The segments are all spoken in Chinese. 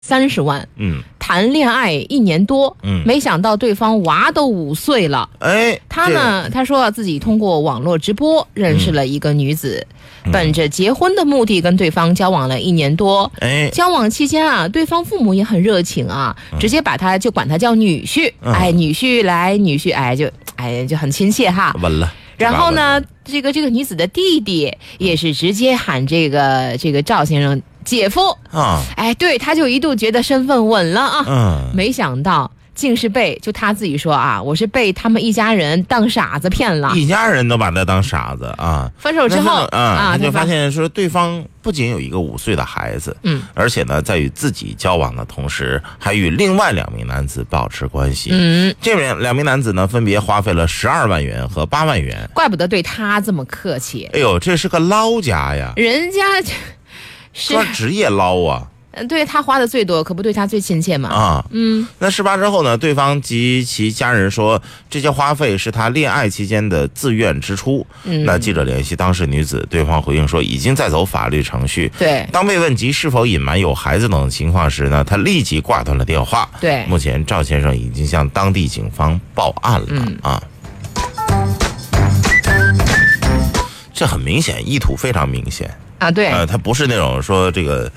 30万，谈恋爱1年多，没想到对方娃都5岁了。他说自己通过网络直播认识了一个女子，本着结婚的目的跟对方交往了1年多。交往期间啊，对方父母也很热情啊，直接管他叫女婿，女婿来，女婿，就很亲切哈。 稳了。 然后呢，这个女子的弟弟也是直接喊这个赵先生姐夫啊，对，他就一度觉得身份稳了啊，没想到竟是就他自己说啊，我是被他们一家人当傻子骗了， 一家人都把他当傻子啊。 分手之后他就发现说对方不仅有一个5岁的孩子，而且呢，在与自己交往的同时，还与另外2名男子保持关系。这2名男子呢，分别花费了12万元和8万元。 怪不得对他这么客气。 哎呦，这是个捞家呀！ 人家是职业捞啊。 对，他花的最多，可不对他最亲切嘛。 那事发之后呢，对方及其家人说，这些花费是他恋爱期间的自愿支出。那记者联系当事女子，对方回应说已经在走法律程序。 对， 当被问及是否隐瞒有孩子等情况时呢，他立即挂断了电话。 对， 目前赵先生已经向当地警方报案了。这很明显，意图非常明显啊。对， 他不是那种说这个，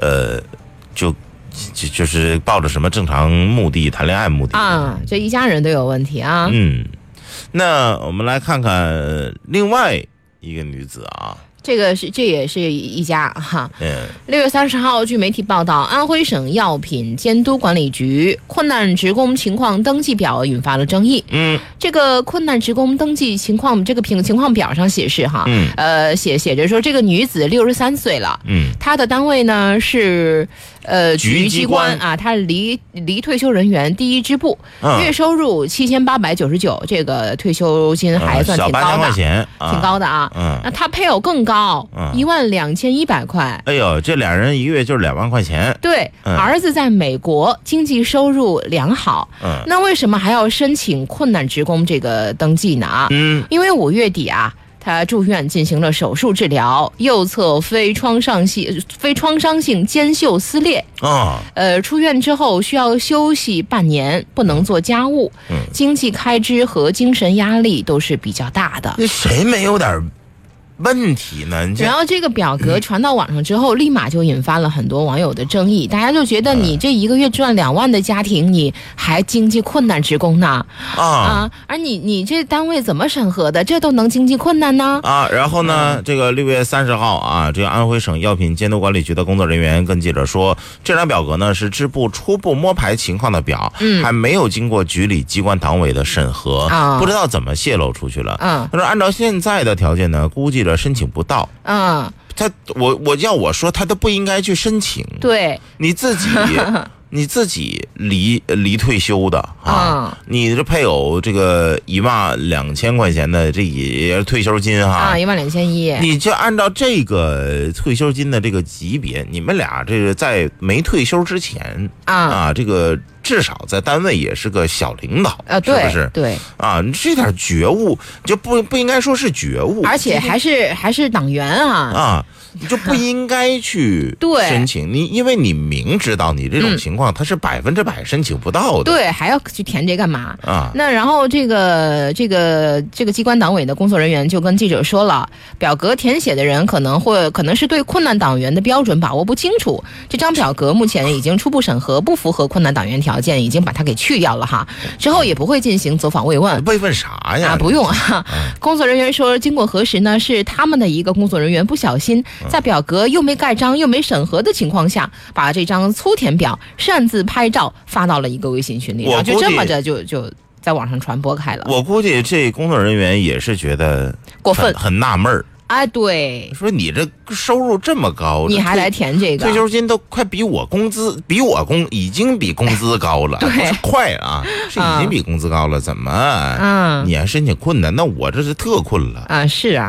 就是抱着什么正常目的谈恋爱目的啊，这一家人都有问题啊。 那我们来看看另外一个女子啊。 这也是一家哈。6月30号，据媒体报道，安徽省药品监督管理局困难职工情况登记表引发了争议。这个困难职工登记情况，这个情况表上显示哈，写着说这个女子63岁了，她的单位呢是局机关啊，她离退休人员第1支部，月收入7899，这个退休金还算挺高的，挺高的啊。那她配偶更高。12100块。哎呦，这2人一个月就是2万块钱。 对，儿子在美国，经济收入良好。那为什么还要申请困难职工这个登记呢？因为5月底啊，他住院进行了手术治疗，右侧非创伤性肩袖撕裂。出院之后需要休息半年，不能做家务，经济开支和精神压力都是比较大的。 那谁没有点问题呢？ 然后这个表格传到网上之后，立马就引发了很多网友的争议。大家就觉得你这1个月赚2万的家庭，你还经济困难职工呢？而你这单位怎么审核的？这都能经济困难呢？ 然后呢，这个6月30号啊，这个安徽省药品监督管理局的工作人员跟记者说，这张表格呢是支部初步摸排情况的表，还没有经过局里机关党委的审核，不知道怎么泄露出去了。他说按照现在的条件呢，估计申请不到。我说他都不应该去申请。对，你自己离退休的你这配偶这个12000块钱的这也是退休金 12100， 你就按照这个退休金的这个级别，你们俩这个在没退休之前这个至少在单位也是个小领导是不是？ 对你这点觉悟就不应该说是觉悟， 而且还是党员你就不应该去申请。因为你明知道你这种情况它是100%申请不到的。 对，还要去填这干嘛那然后这个机关党委的工作人员就跟记者说了，表格填写的人可能是对困难党员的标准把握不清楚，这张表格目前已经初步审核，不符合困难党员条件，已经把它给去掉了哈。之后也不会进行走访慰问。 慰问啥呀？ 不用工作人员说，经过核实呢，是他们的一个工作人员不小心在表格又没盖章又没审核的情况下，把这张粗填表擅自拍照发到了一个微信群里，然后就这么着就在网上传播开了。 我估计这工作人员也是觉得过分， 很纳闷儿。 对， 说你这收入这么高， 你还来填这个退休金都快比我已经比工资高了。 对， 不是快是已经比工资高了，怎么你还申请困难？那我这是特困了是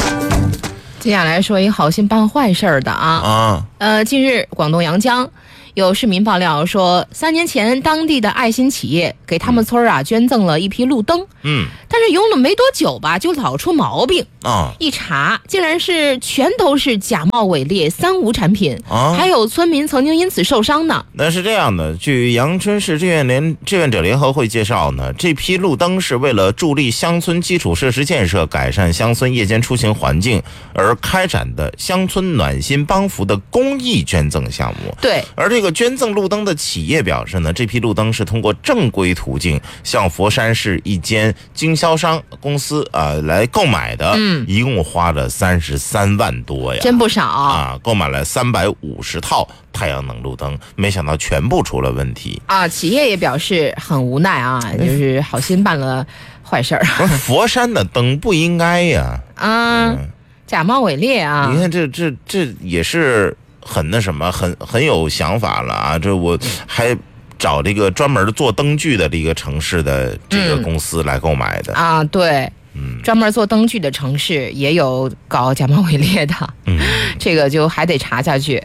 接下来说一个好心办坏事的近日广东阳江有市民爆料说，3年前当地的爱心企业给他们村啊捐赠了一批路灯，但是用了没多久吧，就老出毛病啊！一查，竟然是全都是假冒伪劣3无产品啊！还有村民曾经因此受伤呢。 那是这样的，据阳春市志愿者联合会介绍呢，这批路灯是为了助力乡村基础设施建设、改善乡村夜间出行环境而开展的乡村暖心帮扶的公益捐赠项目。 对， 而这个捐赠路灯的企业表示呢，这批路灯是通过正规途径向佛山市一间经销商公司来购买的，一共花了33万多呀， 真不少啊！购买了350套太阳能路灯，没想到全部出了问题啊！企业也表示很无奈啊，就是好心办了坏事儿。 佛山的灯不应该呀， 假冒伪劣啊！ 你看这也是很那什么，很有想法了啊！这我还找这个专门做灯具的这个城市的这个公司来购买的啊，对，专门做灯具的城市也有搞假冒伪劣的，这个就还得查下去。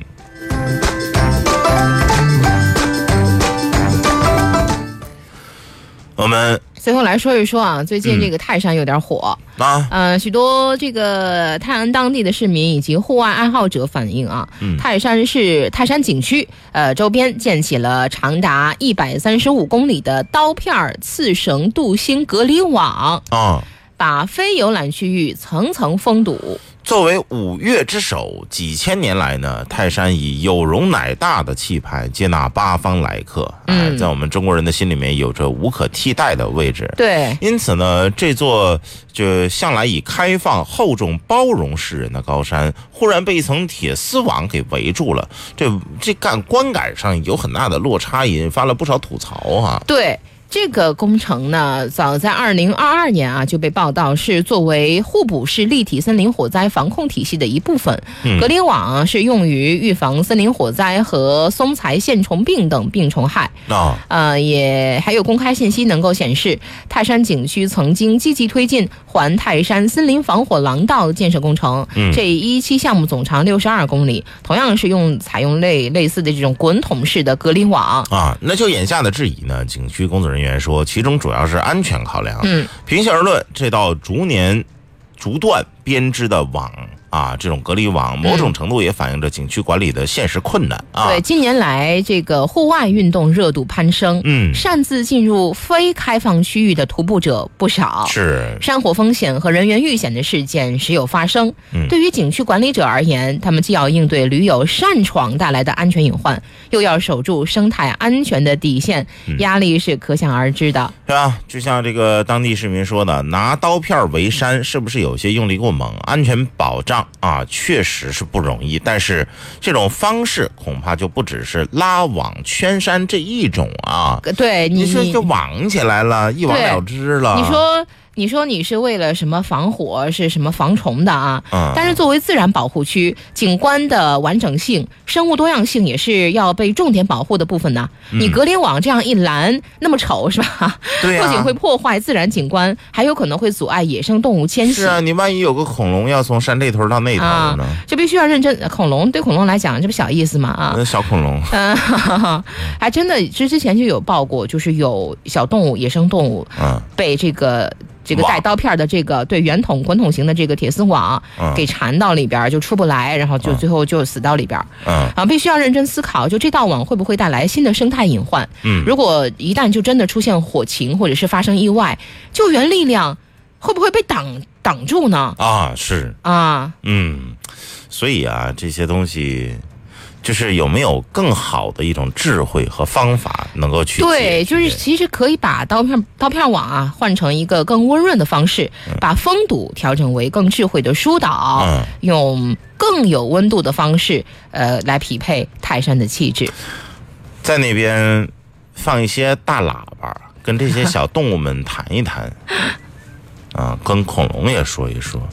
我们最后来说一说啊，最近这个泰山有点火许多这个泰安当地的市民以及户外爱好者反映啊，泰山景区周边建起了长达135公里的刀片刺绳镀锌隔离网把非游览区域层层封堵。 作为五岳之首，几千年来呢，泰山以有容乃大的气派接纳八方来客，在我们中国人的心里面有着无可替代的位置。 对， 因此呢，这座就向来以开放、厚重、包容世人的高山，忽然被一层铁丝网给围住了，这观感上有很大的落差，引发了不少吐槽啊。 对。这个工程呢，早在2022年啊就被报道是作为互补式立体森林火灾防控体系的一部分。隔离网是用于预防森林火灾和松材线虫病等病虫害。也还有公开信息能够显示，泰山景区曾经积极推进环泰山森林防火廊道建设工程。这一期项目总长62公里，同样是采用类似的这种滚筒式的隔离网啊。那就眼下的质疑呢，景区工作人员说，其中主要是安全考量。平心而论，这道逐段编织的网这种隔离网某种程度也反映着景区管理的现实困难对，近年来这个户外运动热度攀升，擅自进入非开放区域的徒步者不少， 是山火风险和人员遇险的事件时有发生。对于景区管理者而言，他们既要应对驴友擅闯带来的安全隐患，又要守住生态安全的底线，压力是可想而知的。 是吧？就像这个当地市民说的，拿刀片围山是不是有些用力过猛？安全保障确实是不容易，但是这种方式恐怕就不只是拉网圈山这一种对， 你说就网起来了，一网了之了。 你说你是为了什么防火，是什么防虫的但是作为自然保护区，景观的完整性、生物多样性也是要被重点保护的部分呢。你隔离网这样一拦，那么丑是吧？ 对不仅会破坏自然景观，还有可能会阻碍野生动物迁徙。 是你万一有个恐龙要从山这头到那头呢？ 这必须要认真。对恐龙来讲，这不小意思吗？ 小恐龙， 还真的之前就有报过，就是有小动物、野生动物被这个带刀片的圆筒滚筒型的这个铁丝网给缠到里边，就出不来，然后就最后就死到里边。必须要认真思考，就这道网会不会带来新的生态隐患？如果一旦就真的出现火情或者是发生意外，救援力量会不会被挡住呢？ 是所以这些东西。就是有没有更好的一种智慧和方法能够去对，就是其实可以把刀片网换成一个更温润的方式，把封堵调整为更智慧的疏导，用更有温度的方式来匹配泰山的气质。 在那边放一些大喇叭，跟这些小动物们谈一谈跟恐龙也说一说。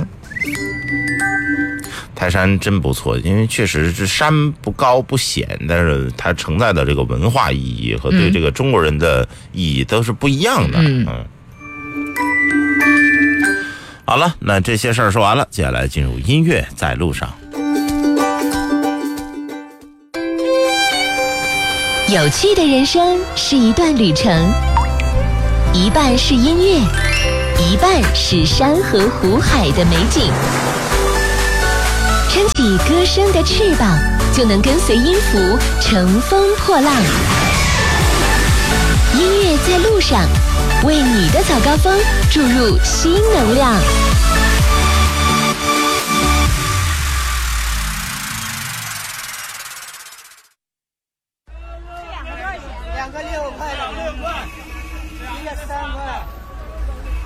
泰山真不错，因为确实这山不高不显，但是它承载的这个文化意义和对这个中国人的意义都是不一样的。好了，那这些事儿说完了，接下来进入音乐在路上。 有趣的人生是一段旅程，一半是音乐，一半是山河湖海的美景。撑起歌声的翅膀，就能跟随音符乘风破浪。音乐在路上，为你的早高峰注入新能量。 2个6块，1个3块。